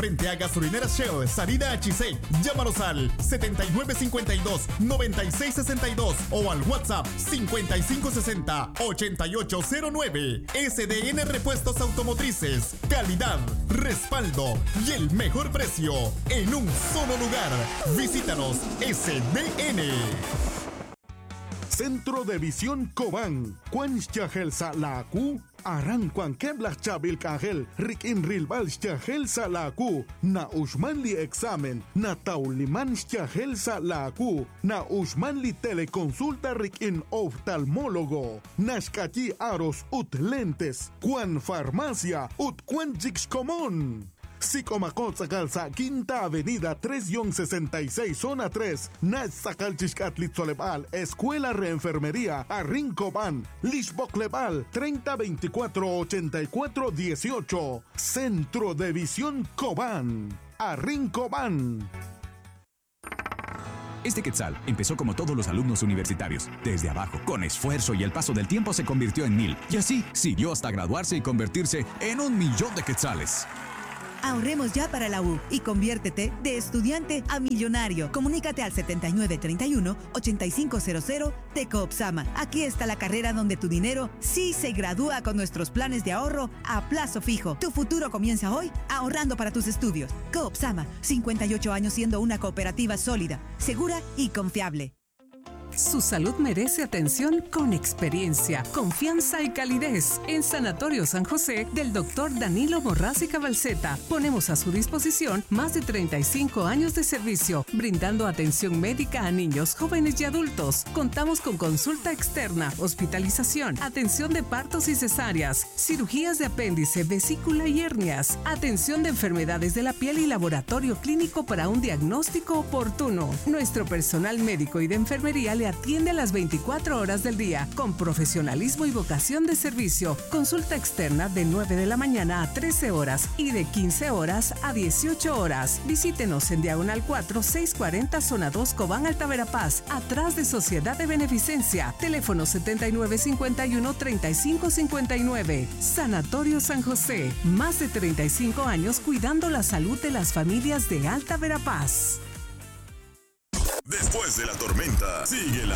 Frente a Gasolinera Shell, salida a Chisey. Llámanos al 7952-9662 o al WhatsApp 5560-8809. SDN Repuestos Automotrices. Calidad, respaldo y el mejor precio en un solo lugar. Visítanos, SDN. Centro de Visión Cobán. Cuanchagel Salaku. Arranquan Kebla Chabil Kagel. Rikin Rilbal Chagel Salaku. Na Ushmanli Examen. Na Tauliman Chagel Salaku. Na Ushmanli Teleconsulta Rikin Oftalmólogo. Nashkachi Aros Ut Lentes. Cuan Farmacia Ut Cuanchix Común. Sicomacot Calza, Quinta Avenida 3-66, Zona 3, Natsacalchixcatlitzolebal, Escuela Reenfermería, Arrincobán, Lixboclebal, 3024-8418, Centro de Visión Cobán, Arrincobán. Este Quetzal empezó como todos los alumnos universitarios, desde abajo, con esfuerzo, y el paso del tiempo se convirtió en 1000. Y así siguió hasta graduarse y convertirse en 1.000.000 de quetzales. Ahorremos ya para la U y conviértete de estudiante a millonario. Comunícate al 7931-8500 de Coopsama. Aquí está la carrera donde tu dinero sí se gradúa con nuestros planes de ahorro a plazo fijo. Tu futuro comienza hoy ahorrando para tus estudios. Coopsama, 58 años siendo una cooperativa sólida, segura y confiable. Su salud merece atención con experiencia, confianza y calidez. En Sanatorio San José del Dr. Danilo Morraz y Cabalceta ponemos a su disposición más de 35 años de servicio, brindando atención médica a niños, jóvenes y adultos. Contamos con consulta externa, hospitalización, atención de partos y cesáreas, cirugías de apéndice, vesícula y hernias, atención de enfermedades de la piel y laboratorio clínico para un diagnóstico oportuno. Nuestro personal médico y de enfermería le atiende a las 24 horas del día con profesionalismo y vocación de servicio. Consulta externa de 9 de la mañana a 13 horas y de 15 horas a 18 horas. Visítenos en Diagonal 4, 640 Zona 2 Cobán, Alta Verapaz, atrás de Sociedad de Beneficencia. Teléfono 7951-3559. Sanatorio San José. Más de 35 años cuidando la salud de las familias de Alta Verapaz. Después de la tormenta, sigue la